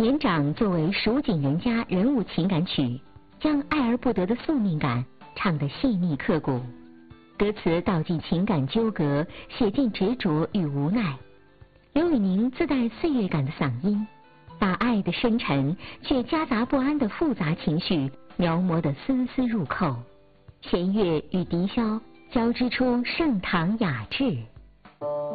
年长作为蜀锦人家人物情感曲，将爱而不得的宿命感唱得细腻刻骨，歌词道尽情感纠葛，写尽执着与无奈。刘宇宁自带岁月感的嗓音，把爱的深沉却夹杂不安的复杂情绪描摹得丝丝入扣，弦乐与笛箫交织出盛唐雅致。